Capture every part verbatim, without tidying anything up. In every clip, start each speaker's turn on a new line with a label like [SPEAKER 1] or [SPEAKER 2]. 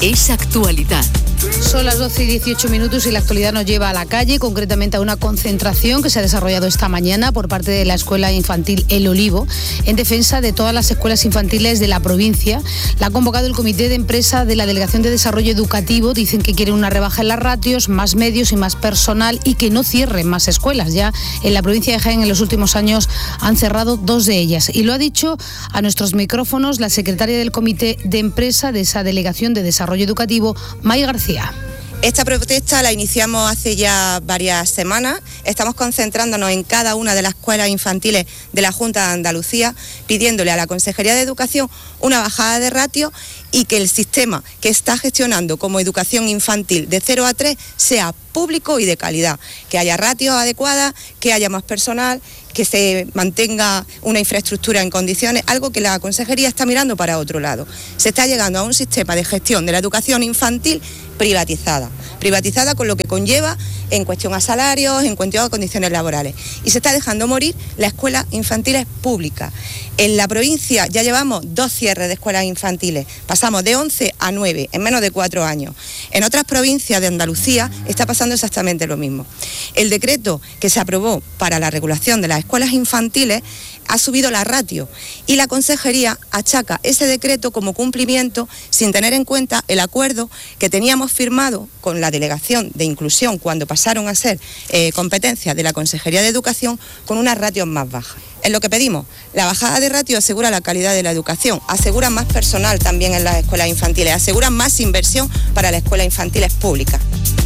[SPEAKER 1] es actualidad.
[SPEAKER 2] Son las doce y dieciocho minutos y la actualidad nos lleva a la calle, concretamente a una concentración que se ha desarrollado esta mañana por parte de la Escuela Infantil El Olivo en defensa de todas las escuelas infantiles de la provincia. La ha convocado el Comité de Empresa de la Delegación de Desarrollo Educativo. Dicen que quieren una rebaja en las ratios, más medios y más personal y que no cierren más escuelas. Ya en la provincia de Jaén en los últimos años han cerrado dos de ellas. Y lo ha dicho a nuestros micrófonos la secretaria del Comité de Empresa de esa Delegación de Desarrollo Educativo, May García.
[SPEAKER 3] Esta protesta la iniciamos hace ya varias semanas. Estamos concentrándonos en cada una de las escuelas infantiles de la Junta de Andalucía, pidiéndole a la Consejería de Educación una bajada de ratio y que el sistema que está gestionando como educación infantil de cero a tres sea público y de calidad, que haya ratios adecuadas, que haya más personal, que se mantenga una infraestructura en condiciones, algo que la Consejería está mirando para otro lado. Se está llegando a un sistema de gestión de la educación infantil privatizada, privatizada con lo que conlleva en cuestión a salarios, en cuestión a condiciones laborales. Y se está dejando morir las escuelas infantiles públicas. En la provincia ya llevamos dos cierres de escuelas infantiles, pasamos de once a nueve en menos de cuatro años. En otras provincias de Andalucía está pasando exactamente lo mismo. El decreto que se aprobó para la regulación de las escuelas infantiles ha subido la ratio y la Consejería achaca ese decreto como cumplimiento sin tener en cuenta el acuerdo que teníamos firmado con la Delegación de Inclusión cuando pasaron a ser eh, competencia de la Consejería de Educación con unas ratios más bajas. Es lo que pedimos. La bajada de ratio asegura la calidad de la educación, asegura más personal también en las escuelas infantiles, asegura más inversión para las escuelas infantiles públicas.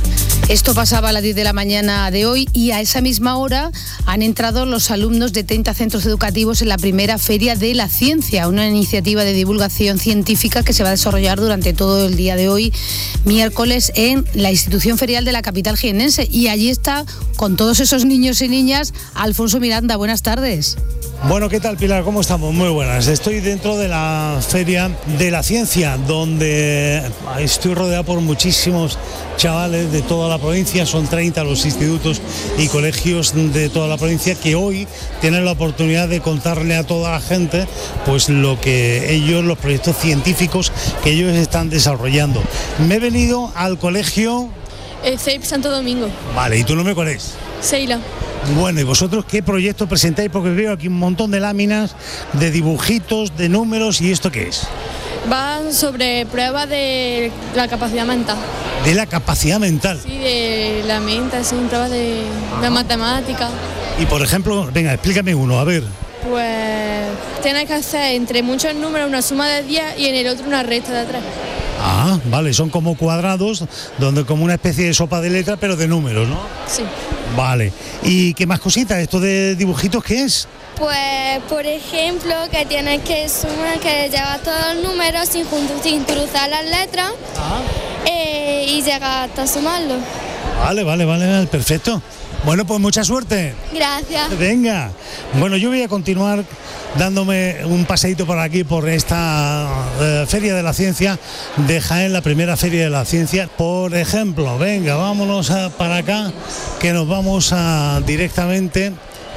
[SPEAKER 2] Esto pasaba a las diez de la mañana de hoy y a esa misma hora han entrado los alumnos de treinta centros educativos en la primera Feria de la Ciencia, una iniciativa de divulgación científica que se va a desarrollar durante todo el día de hoy, miércoles, en la institución ferial de la capital jienense. Y allí está, con todos esos niños y niñas, Alfonso Miranda. Buenas tardes.
[SPEAKER 4] Bueno, ¿qué tal, Pilar? ¿Cómo estamos? Muy buenas. Estoy dentro de la Feria de la Ciencia, donde estoy rodeado por muchísimos chavales de toda la provincia. Son treinta los institutos y colegios de toda la provincia que hoy tienen la oportunidad de contarle a toda la gente pues lo que ellos, los proyectos científicos que ellos están desarrollando. Me he venido al colegio...
[SPEAKER 5] Eh, C E P Santo Domingo.
[SPEAKER 4] Vale, ¿y tu nombre cuál es?
[SPEAKER 5] Seila.
[SPEAKER 4] Bueno, ¿y vosotros qué proyecto presentáis? Porque veo aquí un montón de láminas, de dibujitos, de números, ¿y esto qué es?
[SPEAKER 5] Van sobre pruebas de la capacidad mental.
[SPEAKER 4] ¿De la capacidad mental?
[SPEAKER 5] Sí, de la mente, son pruebas de, de matemática.
[SPEAKER 4] Y por ejemplo, venga, explícame uno, a ver.
[SPEAKER 5] Pues tienes que hacer entre muchos números una suma de diez y en el otro una resta de tres.
[SPEAKER 4] Ah, vale, son como cuadrados, donde como una especie de sopa de letras, pero de números, ¿no?
[SPEAKER 5] Sí.
[SPEAKER 4] Vale. ¿Y qué más cositas? ¿Esto de dibujitos qué es?
[SPEAKER 6] Pues, por ejemplo, que tienes que sumar, que llevas todos los números sin, sin cruzar las letras ah. eh, y llegas hasta sumarlos.
[SPEAKER 4] Vale, vale, vale, perfecto. Bueno, pues mucha suerte.
[SPEAKER 6] Gracias.
[SPEAKER 4] Venga. Bueno, yo voy a continuar dándome un paseíto por aquí, por esta eh, Feria de la Ciencia de Jaén, la primera Feria de la Ciencia. Por ejemplo, venga, vámonos a, para acá, que nos vamos a, directamente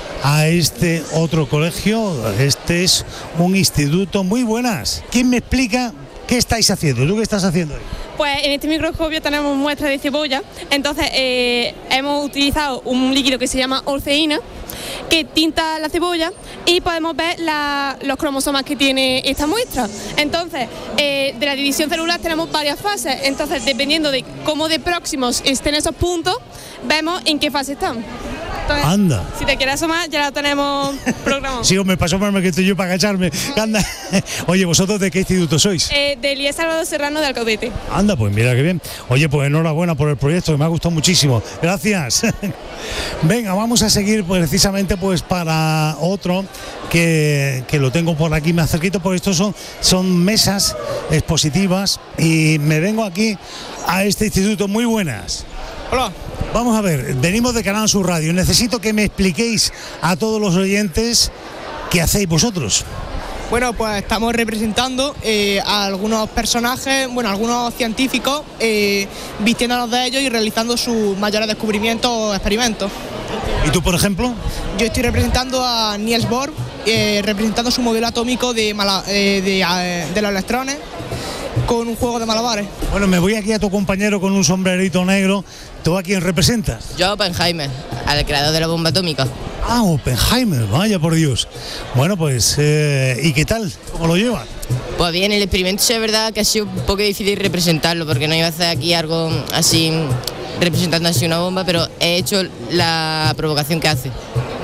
[SPEAKER 4] a este otro colegio. Este es un instituto. Muy buenas. ¿Quién me explica qué estáis haciendo? ¿Tú qué estás haciendo ahí?
[SPEAKER 7] Pues en este microscopio tenemos muestras de cebolla, entonces eh, hemos utilizado un líquido que se llama olceína, que tinta la cebolla y podemos ver la, los cromosomas que tiene esta muestra. Entonces, eh, de la división celular tenemos varias fases, entonces dependiendo de cómo de próximos estén esos puntos, vemos en qué fase están. Entonces,
[SPEAKER 4] anda.
[SPEAKER 7] Si te quieres asomar, ya lo tenemos programado.
[SPEAKER 4] Sí, me pasó por que estoy yo para agacharme. Anda. Oye, ¿vosotros de qué instituto sois?
[SPEAKER 7] Eh, del I E S Salvador Serrano de Alcaudete.
[SPEAKER 4] Anda, pues mira qué bien. Oye, pues enhorabuena por el proyecto, que me ha gustado muchísimo. Gracias. Venga, vamos a seguir precisamente pues para otro que, que lo tengo por aquí más cerquito, porque estos son, son mesas expositivas y me vengo aquí a este instituto. Muy buenas.
[SPEAKER 8] Hola.
[SPEAKER 4] Vamos a ver, venimos de Canal Sur Radio. Necesito que me expliquéis a todos los oyentes qué hacéis vosotros.
[SPEAKER 8] Bueno, pues estamos representando eh, a algunos personajes, bueno, algunos científicos, eh, vistiéndonos de ellos y realizando sus mayores descubrimientos o experimentos.
[SPEAKER 4] ¿Y tú, por ejemplo?
[SPEAKER 8] Yo estoy representando a Niels Bohr, eh, representando su modelo atómico de, mala, eh, de, eh, de los electrones. con un juego de malabares.
[SPEAKER 4] Bueno, me voy aquí a tu compañero con un sombrerito negro. ¿Tú a quién representas?
[SPEAKER 1] Yo, Oppenheimer, al creador de la bomba atómica.
[SPEAKER 4] Ah, Oppenheimer, vaya por Dios. Bueno, pues, eh, ¿y qué tal? ¿Cómo lo llevas?
[SPEAKER 1] Pues bien, el experimento sí es verdad que ha sido un poco difícil representarlo, porque no iba a hacer aquí algo así, representando así una bomba, pero he hecho la provocación que hace.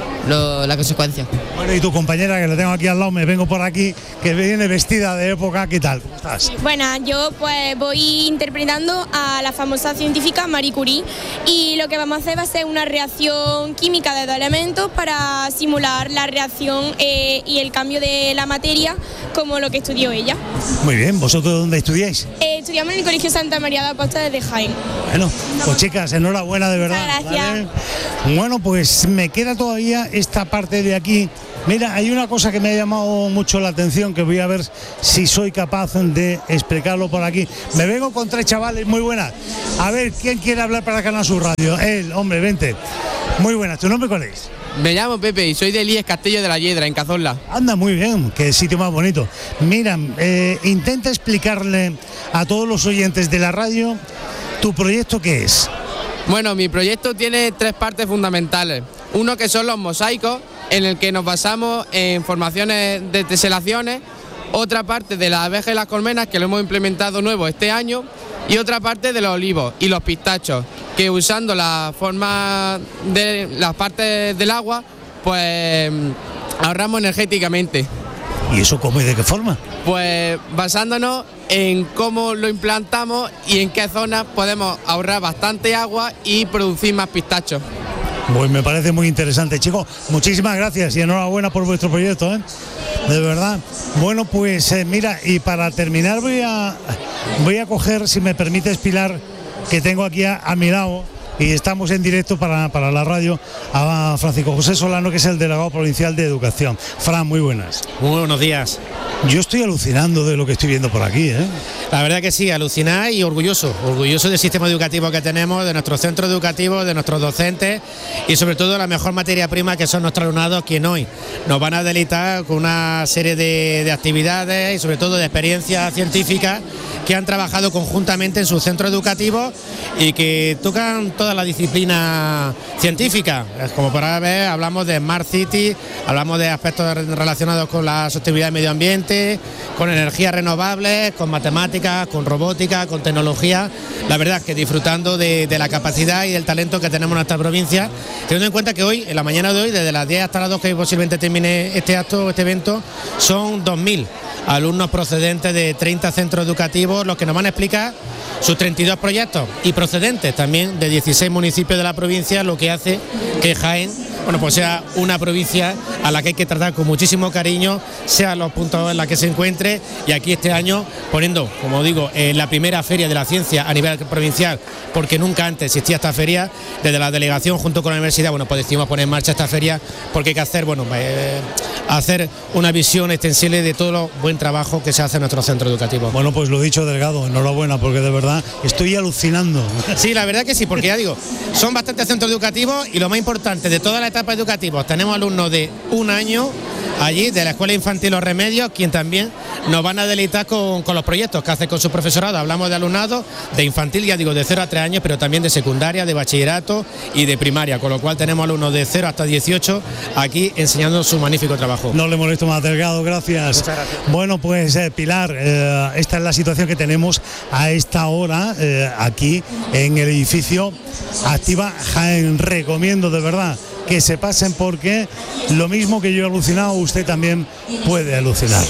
[SPEAKER 1] Lo, la consecuencia.
[SPEAKER 4] Bueno, y tu compañera, que la tengo aquí al lado, me vengo por aquí, que viene vestida de época, ¿qué tal? ¿Cómo estás?
[SPEAKER 9] Bueno, yo pues voy interpretando a la famosa científica Marie Curie, y lo que vamos a hacer va a ser una reacción química de dos elementos para simular la reacción eh, y el cambio de la materia como lo que estudió ella.
[SPEAKER 4] Muy bien, ¿vosotros dónde estudiáis?
[SPEAKER 9] Eh, estudiamos en el Colegio Santa María de Aposta desde Jaén.
[SPEAKER 4] Bueno, pues chicas, enhorabuena de verdad.
[SPEAKER 9] Muchas gracias.
[SPEAKER 4] ¿Vale? Bueno, pues me queda todavía esta parte de aquí. Mira, hay una cosa que me ha llamado mucho la atención, que voy a ver si soy capaz de explicarlo por aquí. Me vengo con tres chavales, muy buenas. A ver, ¿quién quiere hablar para Canal Sur Radio? Él, hombre, vente. Muy buenas, ¿tu nombre cuál es?
[SPEAKER 10] Me llamo Pepe y soy de Elías Castillo de la Hiedra, en Cazorla.
[SPEAKER 4] Anda, muy bien, qué sitio más bonito. Mira, eh, intenta explicarle a todos los oyentes de la radio tu proyecto, ¿qué es?
[SPEAKER 10] Bueno, mi proyecto tiene tres partes fundamentales. Uno que son los mosaicos, en el que nos basamos en formaciones de teselaciones. Otra parte de las abejas y las colmenas, que lo hemos implementado nuevo este año. Y otra parte de los olivos y los pistachos, que usando la forma de las partes del agua, pues ahorramos energéticamente.
[SPEAKER 4] ¿Y eso cómo y de qué forma?
[SPEAKER 10] Pues basándonos en cómo lo implantamos y en qué zonas podemos ahorrar bastante agua y producir más pistachos.
[SPEAKER 4] Pues me parece muy interesante, chicos. Muchísimas gracias y enhorabuena por vuestro proyecto, ¿eh? De verdad. Bueno, pues eh, mira, y para terminar voy a voy a coger, si me permites, Pilar, que tengo aquí a, a mi lado, y estamos en directo para, para la radio, a Francisco José Solano, que es el delegado provincial de Educación. Fran, muy buenas.
[SPEAKER 11] Muy buenos días.
[SPEAKER 4] Yo estoy alucinando de lo que estoy viendo por aquí, ¿eh?
[SPEAKER 11] La verdad que sí, alucinar y orgulloso, orgulloso del sistema educativo que tenemos, de nuestros centros educativos, de nuestros docentes y sobre todo la mejor materia prima, que son nuestros alumnados, quien hoy nos van a deleitar con una serie de, de actividades y sobre todo de experiencias científicas que han trabajado conjuntamente en sus centros educativos y que tocan todas las disciplinas científicas. Como para ver, hablamos de Smart City, hablamos de aspectos relacionados con la sostenibilidad del medio ambiente, con energías renovables, con matemáticas, con robótica, con tecnología. La verdad es que disfrutando de, de la capacidad y del talento que tenemos en nuestra provincia, teniendo en cuenta que hoy, en la mañana de hoy, desde las diez hasta las dos, que posiblemente termine este acto, este evento, son dos mil alumnos procedentes de treinta centros educativos los que nos van a explicar sus treinta y dos proyectos y procedentes también de dieciséis municipios de la provincia, lo que hace que Jaén, bueno, pues sea una provincia a la que hay que tratar con muchísimo cariño, sea los puntos en los que se encuentre, y aquí este año poniendo, como digo, en la primera feria de la ciencia a nivel provincial, porque nunca antes existía esta feria. Desde la delegación junto con la universidad, bueno, pues decidimos poner en marcha esta feria porque hay que hacer, bueno, eh, hacer una visión extensible de todo lo buen trabajo que se hace en nuestro centro educativo.
[SPEAKER 4] Bueno, pues lo dicho, delegado, enhorabuena, porque de verdad estoy alucinando.
[SPEAKER 11] Sí, la verdad que sí, porque ya digo, son bastantes centros educativos y lo más importante de toda la etapa educativa, tenemos alumnos de un año allí de la Escuela Infantil Los Remedios, quien también nos van a deleitar con, con los proyectos que hace con su profesorado. Hablamos de alumnado de infantil, ya digo, de cero a tres años, pero también de secundaria, de bachillerato y de primaria, con lo cual tenemos alumnos de cero hasta dieciocho aquí enseñando su magnífico trabajo.
[SPEAKER 4] No le molesto más, delegado, gracias.
[SPEAKER 11] Muchas gracias.
[SPEAKER 4] Bueno, pues eh, Pilar, eh, esta es la situación que tenemos a esta hora eh, aquí en el edificio Activa Jaén. Recomiendo de verdad que se pasen, porque lo mismo que yo he alucinado, usted también puede alucinar.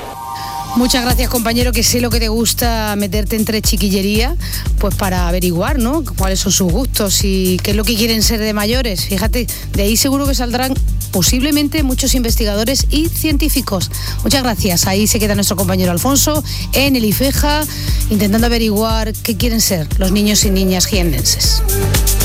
[SPEAKER 2] Muchas gracias, compañero, que sé lo que te gusta meterte entre chiquillería, pues para averiguar, ¿no?, cuáles son sus gustos y qué es lo que quieren ser de mayores. Fíjate, de ahí seguro que saldrán posiblemente muchos investigadores y científicos. Muchas gracias. Ahí se queda nuestro compañero Alfonso en el IFEJA intentando averiguar qué quieren ser los niños y niñas jiennenses.